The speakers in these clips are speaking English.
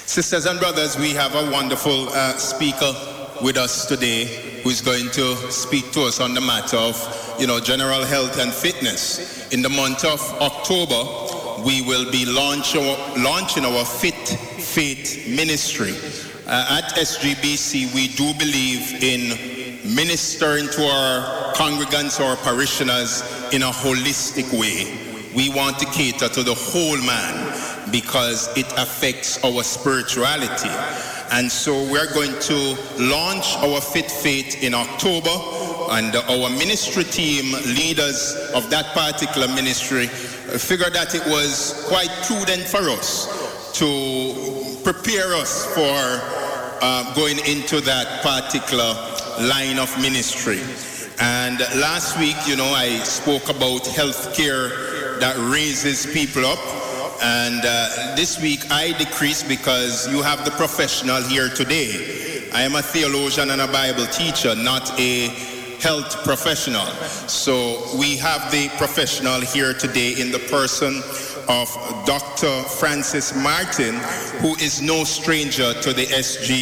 Sisters and brothers, we have a wonderful speaker with us today who is going to speak to us on the matter of, general health and fitness. In the month of October, we will be launching our Fit Faith ministry. At SGBC, we do believe in ministering to our congregants or parishioners in a holistic way. We want to cater to the whole man because it affects our spirituality. And so we're going to launch our Fit Faith in October, and our ministry team, leaders of that particular ministry, figured that it was quite prudent for us to prepare us for going into that particular line of ministry. And last week, I spoke about healthcare that raises people up. And this week I decrease because you have the professional here today. I am a theologian and a Bible teacher, not a health professional. So we have the professional here today in the person of Dr. Francis Martin, who is no stranger to the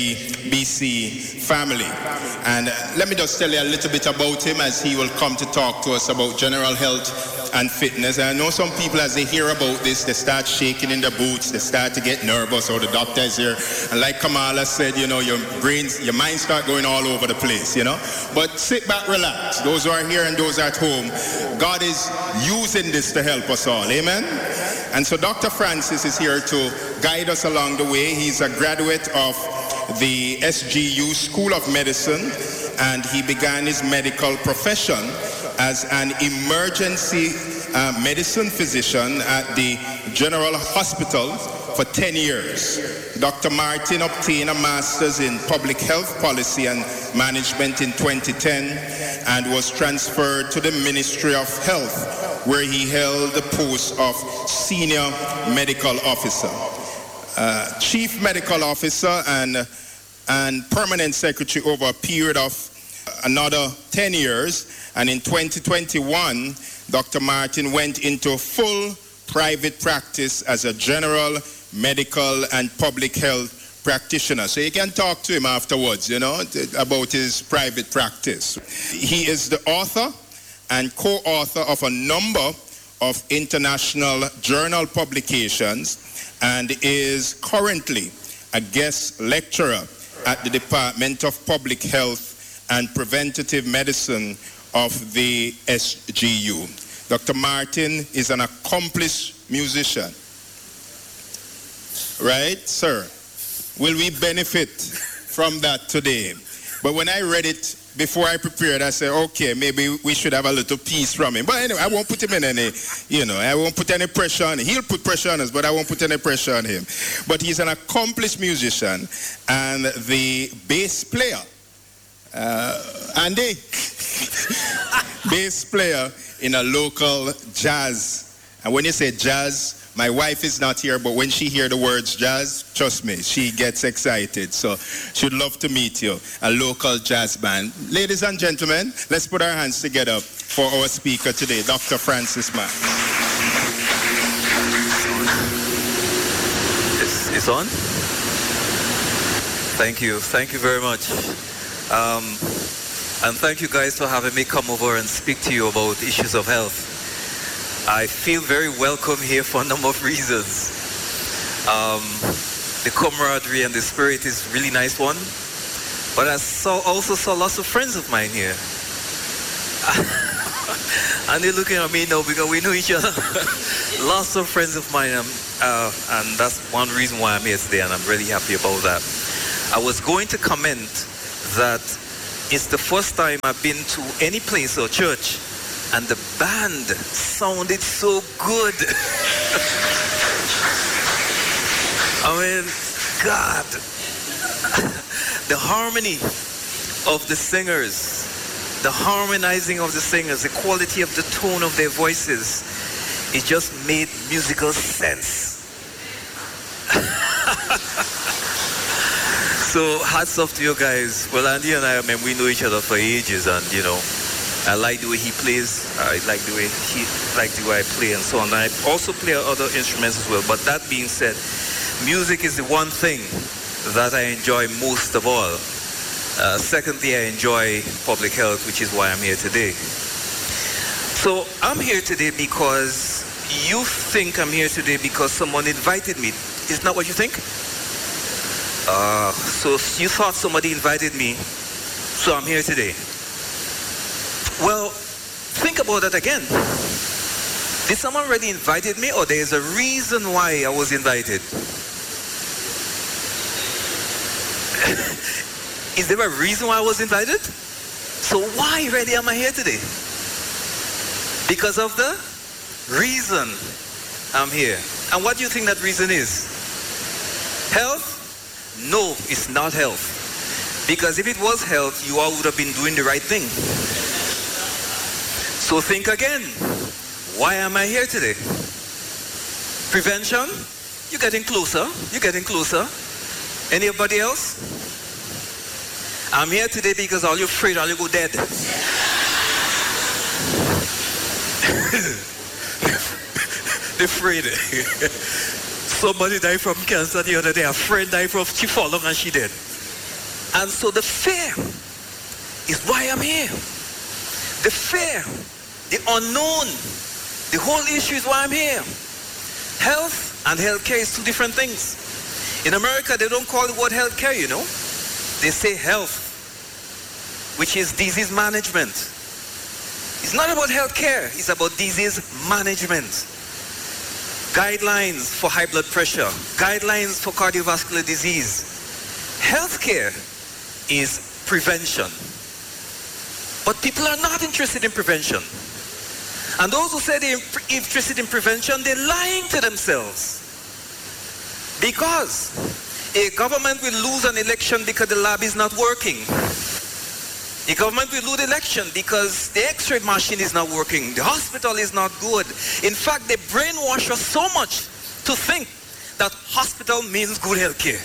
SGBC family. And let me just tell you a little bit about him as he will come to talk to us about general health and fitness. And I know some people, as they hear about this, they start shaking in their boots, they start to get nervous, or the doctor is here. And like Kamala said, your mind start going all over the place, But sit back, relax. Those who are here and those at home, God is using this to help us all. Amen? And so Dr. Francis is here to guide us along the way. He's a graduate of the SGU School of Medicine, and he began his medical profession as an emergency medicine physician at the General Hospital for 10 years. Dr. Martin obtained a master's in public health policy and management in 2010 and was transferred to the Ministry of Health, where he held the post of senior medical officer, chief medical officer, and permanent secretary over a period of another 10 years. And in 2021, Dr. Martin went into full private practice as a general medical and public health practitioner. So you can talk to him afterwards, about his private practice. He is the author and co-author of a number of international journal publications and is currently a guest lecturer at the Department of Public Health and Preventative Medicine of the SGU. Dr. Martin is an accomplished musician. Right, sir? Will we benefit from that today? But when I read it, before I prepared, I said, okay, maybe we should have a little piece from him. But anyway, I won't put him in any, I won't put any pressure on him. He'll put pressure on us, but I won't put any pressure on him. But he's an accomplished musician and the bass player. Andy, bass player in a local jazz. And when you say jazz, my wife is not here, but when she hears the words jazz, trust me, she gets excited. So she'd love to meet you, a local jazz band. Ladies and gentlemen, let's put our hands together for our speaker today, Dr. Francis Martin. It's on? Thank you very much. And thank you guys for having me come over and speak to you about issues of health. I feel very welcome here for a number of reasons. The camaraderie and the spirit is a really nice one. But I also saw lots of friends of mine here. And they're looking at me now because we know each other. Lots of friends of mine. And that's one reason why I'm here today, and I'm really happy about that. I was going to comment that it's the first time I've been to any place or church and the band sounded so good. I mean, God, the harmony of the singers, the harmonizing of the singers, the quality of the tone of their voices, it just made musical sense. So hats off to you guys. Well, Andy and I mean, we know each other for ages, and I like the way he plays. I like the way I play, and so on. I also play other instruments as well. But that being said, music is the one thing that I enjoy most of all. Secondly, I enjoy public health, which is why I'm here today. So I'm here today because you think I'm here today because someone invited me. Isn't that what you think? So you thought somebody invited me, so I'm here today. Well, think about that again. Did someone really invited me, or there's a reason why I was invited? Is there a reason why I was invited? So why really am I here today? Because of the reason I'm here. And what do you think that reason is? Health? No, it's not health. Because if it was health, you all would have been doing the right thing. So think again. Why am I here today? Prevention? You're getting closer. You're getting closer. Anybody else? I'm here today because all you're afraid all you go dead. They're afraid. Somebody died from cancer the other day. A friend died from, she fell and she dead. And so the fear is why I'm here. The fear, the unknown, the whole issue is why I'm here. Health and healthcare is two different things. In America, they don't call the word healthcare, you know. They say health, which is disease management. It's not about healthcare, it's about disease management. Guidelines for high blood pressure, guidelines for cardiovascular disease. Healthcare is prevention. But people are not interested in prevention. And those who say they're interested in prevention, they're lying to themselves. Because a government will lose an election because the lab is not working. The government will lose the election because the X-ray machine is not working. The hospital is not good. In fact, they brainwash us so much to think that hospital means good health care.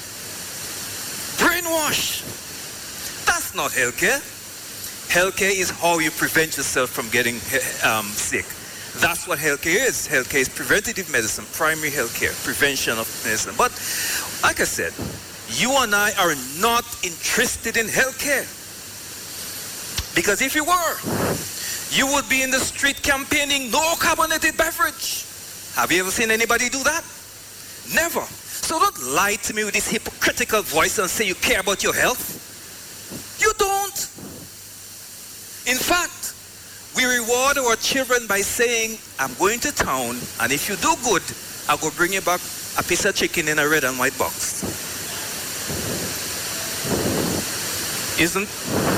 Brainwash. That's not health care. Health care is how you prevent yourself from getting sick. That's what health care is. Health care is preventative medicine, primary health care, prevention of medicine. But like I said, you and I are not interested in health care. Because if you were, you would be in the street campaigning no carbonated beverage. Have you ever seen anybody do that? Never. So don't lie to me with this hypocritical voice and say you care about your health. You don't. In fact, we reward our children by saying, I'm going to town, and if you do good, I'll go bring you back a piece of chicken in a red and white box. Isn't?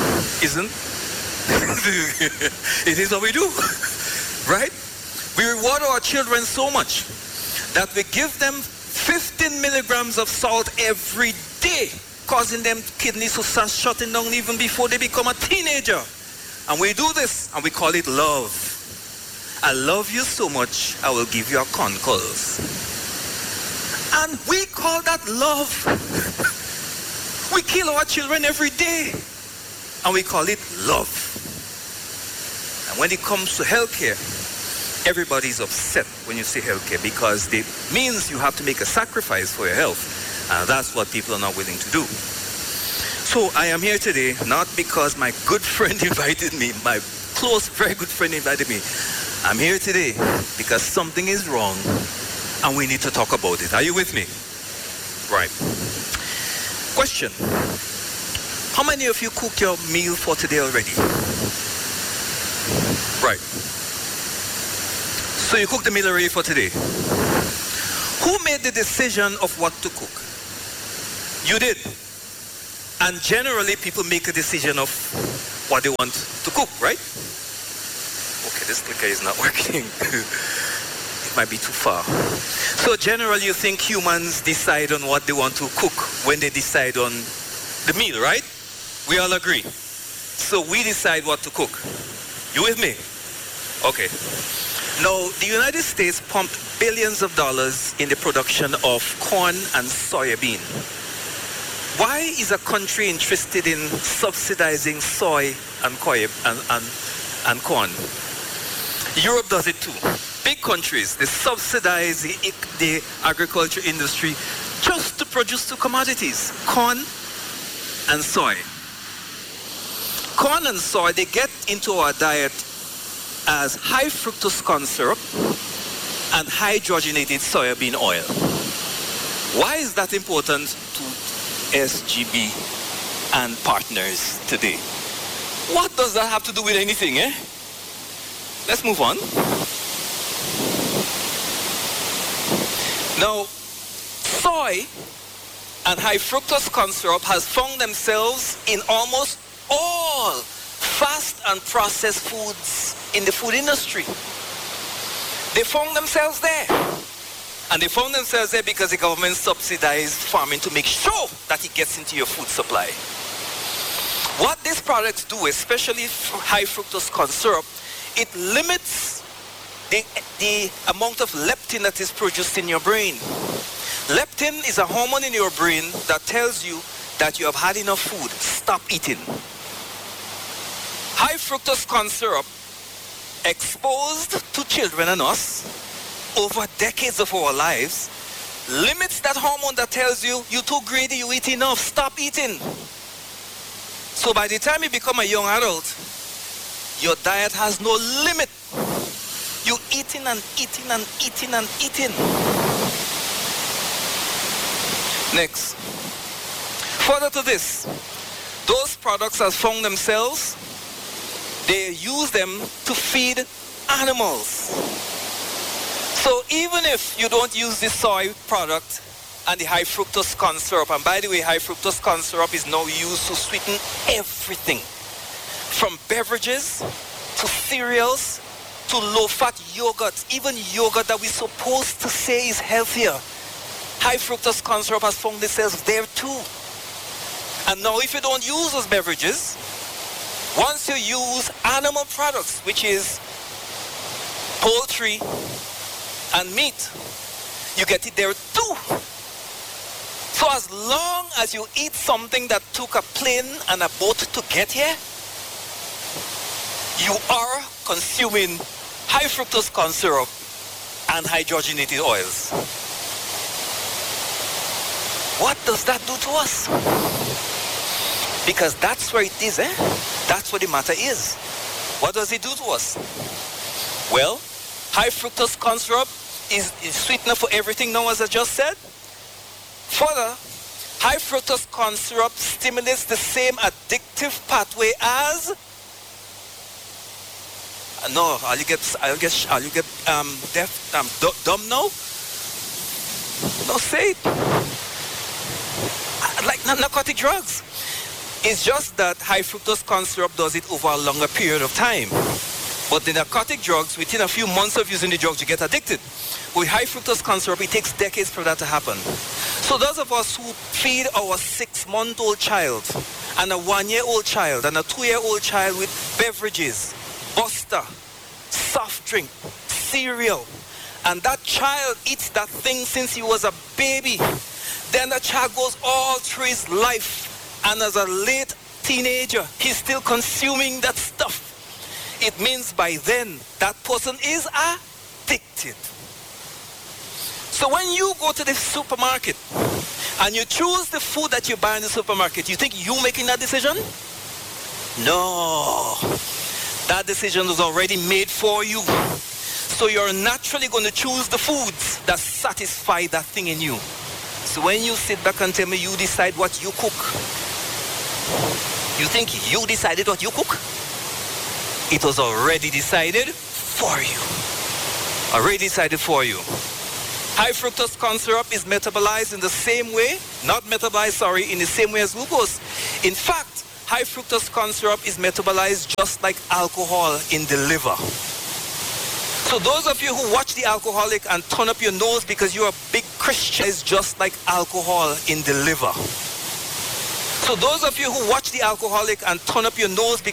It is what we do, right? We reward our children so much that we give them 15 milligrams of salt every day, causing them kidneys to start shutting down even before they become a teenager. And we do this and we call it love. I love you so much, I will give you a concourse. And we call that love. We kill our children every day and we call it love. And when it comes to healthcare, everybody's upset when you say healthcare because it means you have to make a sacrifice for your health. And that's what people are not willing to do. So I am here today not because my good friend invited me, my close, very good friend invited me. I'm here today because something is wrong and we need to talk about it. Are you with me? Right. Question. How many of you cooked your meal for today already? Right. So you cooked the meal already for today. Who made the decision of what to cook? You did. And generally people make a decision of what they want to cook, right? Okay, this clicker is not working. It might be too far. So generally you think humans decide on what they want to cook when they decide on the meal, right? We all agree. So we decide what to cook. You with me? Okay. Now, the United States pumped billions of dollars in the production of corn and soybean. Why is a country interested in subsidizing soy and corn? Europe does it too. Big countries, they subsidize the agriculture industry just to produce two commodities, corn and soy. Corn and soy, they get into our diet as high fructose corn syrup and hydrogenated soybean oil. Why is that important to SGB and partners today? What does that have to do with anything, eh? Let's move on. Now, soy and high fructose corn syrup has found themselves in almost all fast and processed foods in the food industry. They found themselves there. And they found themselves there because the government subsidized farming to make sure that it gets into your food supply. What these products do, especially high fructose corn syrup, it limits the amount of leptin that is produced in your brain. Leptin is a hormone in your brain that tells you that you have had enough food. Stop eating. High fructose corn syrup, exposed to children and us over decades of our lives, limits that hormone that tells you, you're too greedy, you eat enough, stop eating. So by the time you become a young adult, your diet has no limit. You're eating and eating and eating and eating. Next. Further to this, those products have found themselves, they use them to feed animals. So even if you don't use the soy product and the high fructose corn syrup, and by the way, high fructose corn syrup is now used to sweeten everything, from beverages to cereals to low-fat yogurt, even yogurt that we're supposed to say is healthier. High fructose corn syrup has found itself there too. And now if you don't use those beverages, once you use animal products, which is poultry and meat, you get it there too. So as long as you eat something that took a plane and a boat to get here, you are consuming high fructose corn syrup and hydrogenated oils. What does that do to us? Because that's where it is, eh? That's what the matter is. What does it do to us? Well, high fructose corn syrup is sweetener for everything now, as I just said. Further, high fructose corn syrup stimulates the same addictive pathway as no, are you get dumb now? No, say it. Like narcotic drugs. It's just that high fructose corn syrup does it over a longer period of time. But the narcotic drugs, within a few months of using the drugs, you get addicted. With high fructose corn syrup, it takes decades for that to happen. So those of us who feed our 6-month-old child and a 1-year-old child and a 2-year-old child with beverages, Buster, soft drink, cereal, and that child eats that thing since he was a baby, then the child goes all through his life, and as a late teenager, he's still consuming that stuff. It means by then, that person is addicted. So when you go to the supermarket and you choose the food that you buy in the supermarket, you think you're making that decision? No. That decision was already made for you. So you're naturally going to choose the foods that satisfy that thing in you. So when you sit back and tell me you decide what you cook, you think you decided what you cook? It was already decided for you. Already decided for you. High fructose corn syrup is metabolized in the same way, not metabolized, sorry, in the same way as glucose. In fact, high fructose corn syrup is metabolized just like alcohol in the liver. So those of you who watch The Alcoholic and turn up your nose because you're a big Christian, is just like alcohol in the liver. So those of you who watch The Alcoholic and turn up your nose because